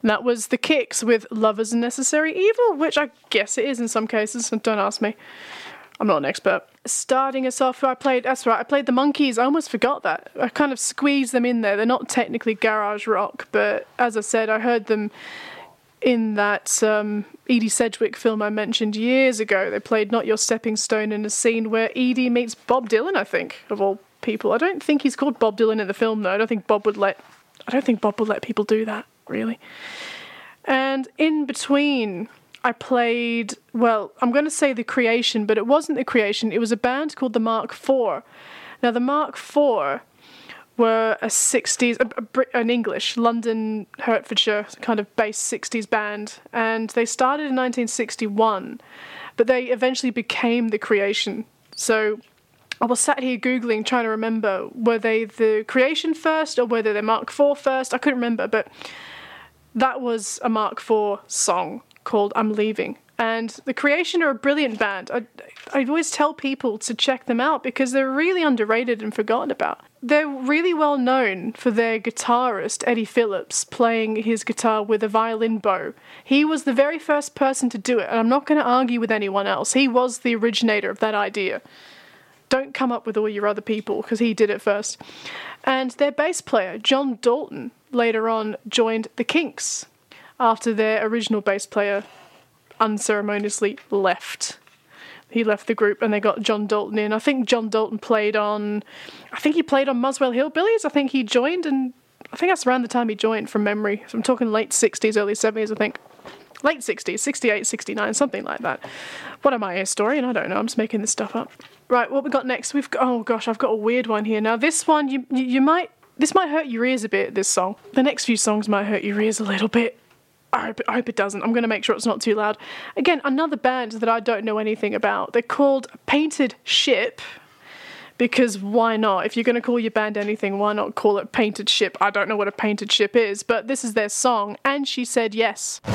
And that was The Kicks with Love is a Necessary Evil, which I guess it is in some cases, don't ask me. I'm not an expert. Starting us off, I played The Monkees. I almost forgot that. I kind of squeezed them in there. They're not technically garage rock, but as I said, I heard them in that Edie Sedgwick film I mentioned years ago. They played Not Your Stepping Stone in a scene where Edie meets Bob Dylan, I think, of all people. I don't think he's called Bob Dylan in the film, though. I don't think Bob would let people do that, really. And in between, I played, well, I'm going to say The Creation, but it wasn't The Creation. It was a band called the Mark IV. Now, the Mark IV were a 60s, an English, London, Hertfordshire kind of based 60s band. And they started in 1961, but they eventually became The Creation. So I was sat here Googling, trying to remember, were they The Creation first or were they the Mark IV first? I couldn't remember, but that was a Mark IV song called I'm Leaving. And The Creation are a brilliant band. I always tell people to check them out because they're really underrated and forgotten about. They're really well known for their guitarist, Eddie Phillips, playing his guitar with a violin bow. He was the very first person to do it, and I'm not going to argue with anyone else. He was the originator of that idea. Don't come up with all your other people, because he did it first. And their bass player, John Dalton, later on joined the Kinks after their original bass player unceremoniously left. He left the group and they got John Dalton in. I think John Dalton played on Muswell Hillbillies. I think he joined, and I think that's around the time he joined from memory. So I'm talking late 60s, early 70s, I think. Late 60s, 68, 69, something like that. What am I, a historian? I don't know. I'm just making this stuff up. Right, what we got next? I've got a weird one here. Now, this one, this might hurt your ears a bit, this song. The next few songs might hurt your ears a little bit. I hope it doesn't. I'm going to make sure it's not too loud. Again, another band that I don't know anything about. They're called Painted Ship, because why not? If you're going to call your band anything, why not call it Painted Ship? I don't know what a painted ship is, but this is their song, And She Said Yes.